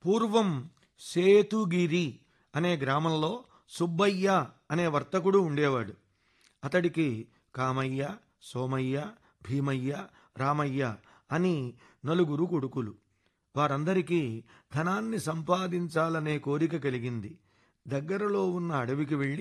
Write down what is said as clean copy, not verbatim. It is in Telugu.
పూర్వం సేతుగిరి అనే గ్రామంలో సుబ్బయ్య అనే వర్తకుడు ఉండేవాడు. అతడికి కామయ్య, సోమయ్య, భీమయ్య, రామయ్య అని 4 కొడుకులు. వారందరికీ ధనాన్ని సంపాదించాలనే కోరిక కలిగింది. దగ్గరలో ఉన్న అడవికి వెళ్ళి